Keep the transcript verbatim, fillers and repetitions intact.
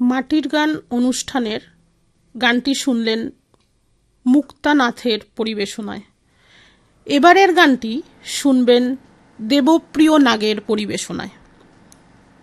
মাটির গান অনুষ্ঠানের গানটি শুনলেন মুক্তা নাথের পরিবেশনায়। এবারের গানটি শুনবেন দেবপ্রিয় নাগের পরিবেশনায়।